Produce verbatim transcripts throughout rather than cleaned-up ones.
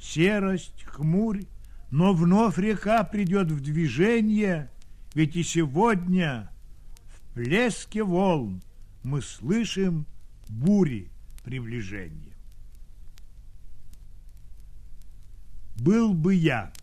серость, хмурь, но вновь река придет в движение, ведь и сегодня в плеске волн мы слышим бури приближения. Был бы я.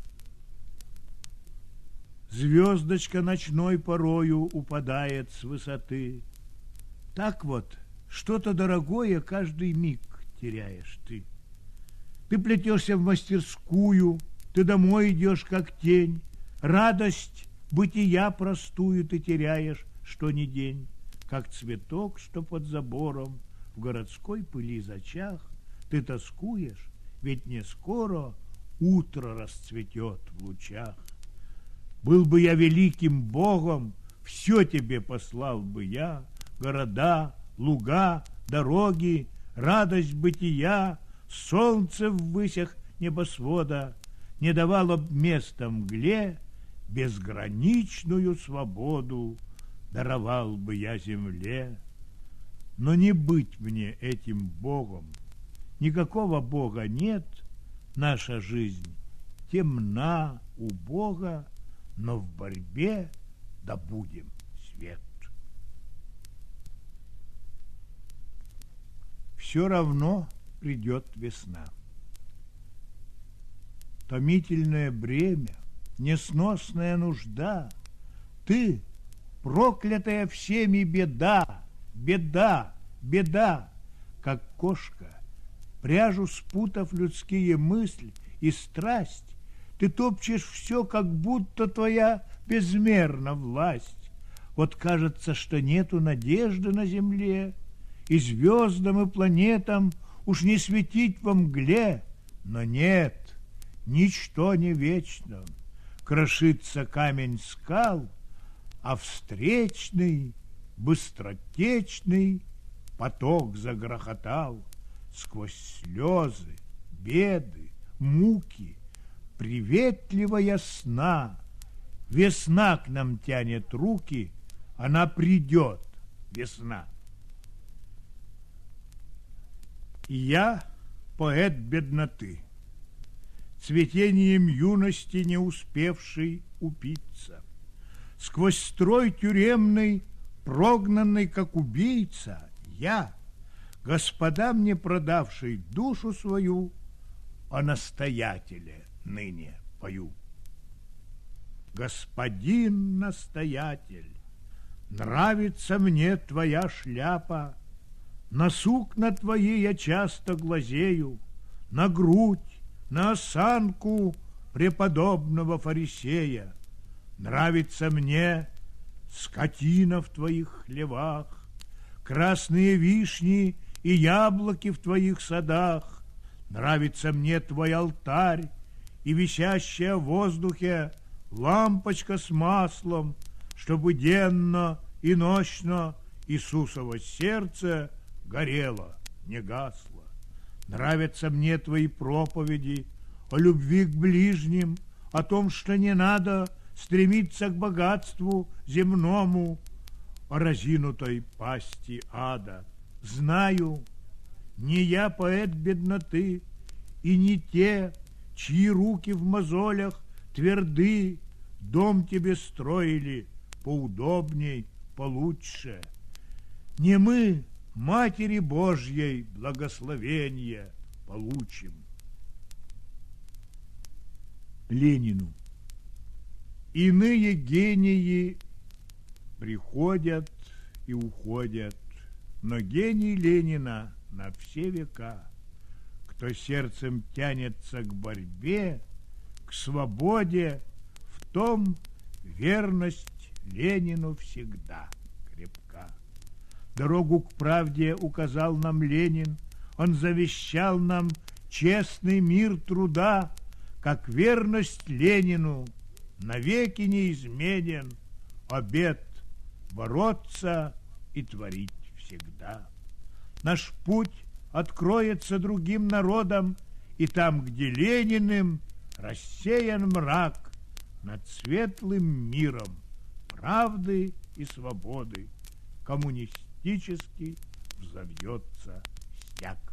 Звездочка ночной порою упадает с высоты. Так вот, что-то дорогое каждый миг теряешь ты. Ты плетешься в мастерскую, ты домой идешь, как тень. Радость бытия простую ты теряешь, что ни день. Как цветок, что под забором в городской пыли зачах, ты тоскуешь, ведь не скоро утро расцветет в лучах. Был бы я великим Богом, все тебе послал бы я, города, луга, дороги, радость бытия, солнце в высях небосвода, не давало б места мгле, безграничную свободу даровал бы я земле. Но не быть мне этим Богом, никакого Бога нет, наша жизнь темна, убога, но в борьбе добудем свет. Все равно придет весна. Томительное бремя, несносная нужда, ты, проклятая всеми беда, беда, беда, как кошка, пряжу спутав людские мысли и страсть, ты топчешь все, как будто твоя безмерна власть. Вот кажется, что нету надежды на земле, и звездам, и планетам уж не светить во мгле. Но нет, ничто не вечно. Крошится камень скал, а встречный, быстротечный поток загрохотал. Сквозь слезы, беды, муки, приветливо ясна, весна к нам тянет руки, она придет, весна. И я поэт бедноты, цветением юности не успевший упиться, сквозь строй тюремный, прогнанный как убийца, я, господам не продавший душу свою, о настоятеле ныне пою. Господин настоятель, нравится мне твоя шляпа, на сукна твои я часто глазею, на грудь, на осанку преподобного фарисея. Нравится мне скотина в твоих хлевах, красные вишни и яблоки в твоих садах. Нравится мне твой алтарь и висящая в воздухе лампочка с маслом, чтобы денно и ночно Иисусово сердце горело, не гасло. Нравятся мне твои проповеди о любви к ближним, о том, что не надо стремиться к богатству земному, о разинутой пасти ада. Знаю, не я поэт бедноты, и не те, чьи руки в мозолях тверды, дом тебе строили поудобней, получше. Не мы, Матери Божьей, благословение получим. Ленину. Иные гении приходят и уходят, но гений Ленина на все века. Кто сердцем тянется к борьбе, к свободе, в том верность Ленину всегда крепка. Дорогу к правде указал нам Ленин, он завещал нам честный мир труда, как верность Ленину навеки неизменен обет бороться и творить всегда. Наш путь откроется другим народам, и там, где Лениным рассеян мрак, над светлым миром правды и свободы коммунистический взовьется стяг.